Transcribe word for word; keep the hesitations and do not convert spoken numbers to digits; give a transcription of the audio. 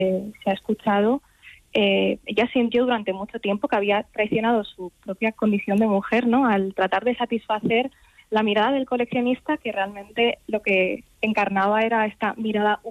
se ha escuchado, eh, ella sintió durante mucho tiempo que había traicionado su propia condición de mujer, ¿no? Al tratar de satisfacer la mirada del coleccionista, que realmente lo que encarnaba era esta mirada